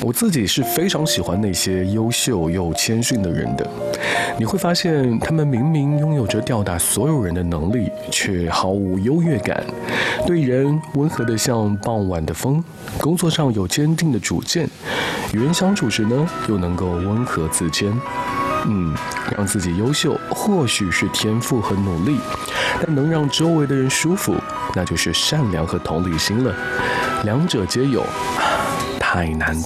我自己是非常喜欢那些优秀又谦逊的人的。你会发现，他们明明拥有着吊打所有人的能力，却毫无优越感，对人温和得像傍晚的风，工作上有坚定的主见，与人相处时呢，又能够温和自谦。让自己优秀，或许是天赋和努力，但能让周围的人舒服，那就是善良和同理心了。两者皆有，太难得。